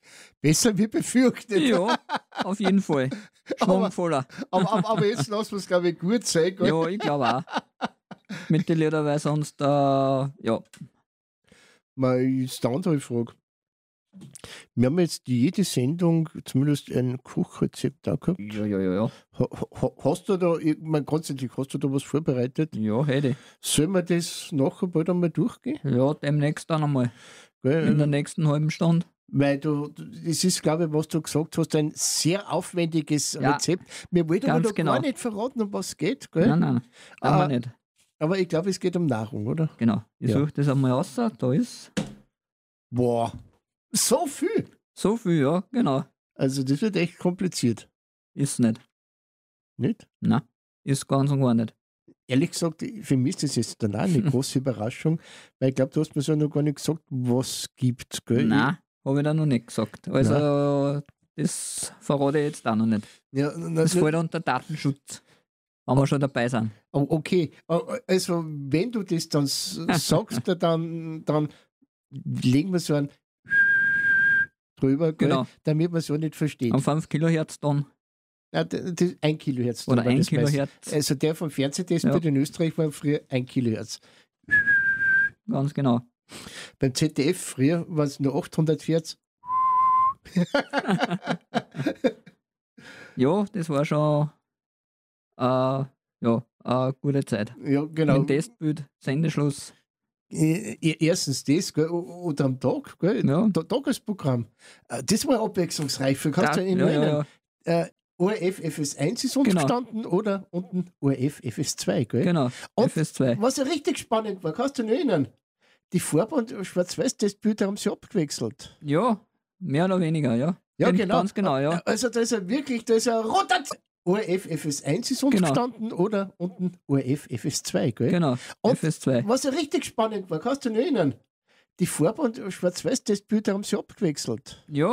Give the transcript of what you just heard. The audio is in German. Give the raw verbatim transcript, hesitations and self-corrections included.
Besser wie befürchtet. Ja, auf jeden Fall. Schwungvoller. Aber, aber, aber jetzt lassen wir es, glaube ich, gut sein. Gell? Ja, ich glaube auch. Mit den Liedern, weil sonst, äh, ja. Mal ist eine andere Frage. Wir haben jetzt jede Sendung zumindest ein Kochrezept da gehabt. Ja, ja, ja, ja. Ha, ha, hast du da, ich meine, grundsätzlich, hast du da was vorbereitet? Ja, hätte ich. Sollen wir das nachher bald einmal durchgehen? Ja, demnächst dann einmal. Gell? In der nächsten halben Stunde. Weil du, das ist, glaube ich, was du gesagt hast, ein sehr aufwendiges Ja, Rezept. Wir wollten aber ganz da genau. gar nicht verraten, um was es geht. Gell? Nein, nein, Ah, aber nicht. Aber ich glaube, es geht um Nahrung, oder? Genau. Ich Ja. suche das einmal raus. Da ist Boah, so viel! so viel, ja, genau. Also das wird echt kompliziert, Ist nicht. nicht? Nein, ist ganz und gar nicht. Ehrlich gesagt, für mich ist das jetzt dann auch eine große Überraschung, weil ich glaube, du hast mir so noch gar nicht gesagt, was es gibt. Gell? Nein, habe ich da noch nicht gesagt. Also, das verrate ich jetzt auch noch nicht. Ja, na, Das na, fällt unter Datenschutz, wenn wir schon dabei sind. oh, okay, also wenn du das dann s- sagst, dann, dann legen wir so einen drüber, gell? Genau. Damit man es so nicht versteht. Am fünf Kilohertz dann. Nein, das, das, ein Kilohertz. Oder war ein das meiste. Kilohertz. Also der vom Fernsehtestbild Ja. in Österreich war früher ein Kilohertz. Ganz genau. Beim Z D F früher waren es nur achthundertvierzig. Ja, das war schon äh, ja, eine gute Zeit. Ja, genau. Mit Testbild, Sendeschluss. Äh, äh, Erstens das, gell, o- oder am Tag, gell, Ja. Ta- Tagesprogramm. Äh, Das war abwechslungsreich. Du kannst Ja, ja, in ja, ja, ja. Äh, O R F F S eins ist unten Genau. gestanden oder unten O R F F S zwei. Gell? Genau, Und F S zwei. was ja richtig spannend war, kannst du dich noch erinnern? Die Farb- und Schwarz-Weiß-Testbilder haben sie abgewechselt. Ja, mehr oder weniger, ja. Ja, Gen- genau. Ganz genau, ja. Also da ist ja wirklich, da ist ja Rotation. O R F F S eins ist unten Genau. gestanden oder unten O R F F S zwei. Gell? Genau, Und F S zwei. was ja richtig spannend war, kannst du dich noch erinnern? Die Farb- und Schwarz-Weiß-Testbilder haben sie abgewechselt. Ja,